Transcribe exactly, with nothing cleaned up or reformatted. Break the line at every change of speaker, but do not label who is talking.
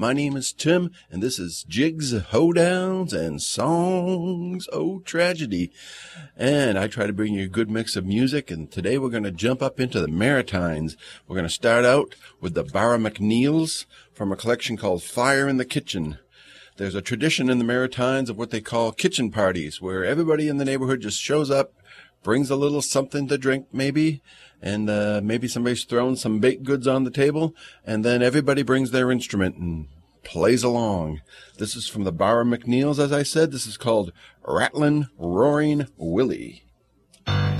My name is Tim, and this is Jigs, Hoedowns, and Songs O' Tragedy. And I try to bring you a good mix of music, and today we're going to jump up into the Maritimes. We're going to start out with the Barra MacNeils from a collection called Fire in the Kitchen. There's a tradition in the Maritimes of what they call kitchen parties, where everybody in the neighborhood just shows up, brings a little something to drink maybe, and uh, maybe somebody's thrown some baked goods on the table, and then everybody brings their instrument and plays along. This is from the Barra MacNeils, as I said. This is called Rattlin' Roaring Willie.